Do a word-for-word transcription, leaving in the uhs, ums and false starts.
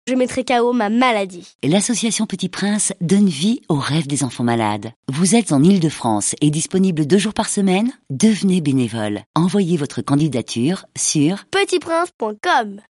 Je mettrai K O ma maladie. L'association Petit Prince donne vie aux rêves des enfants malades. Vous êtes en Île-de-France et disponible deux jours par semaine? Devenez bénévole. Envoyez votre candidature sur petit prince point com.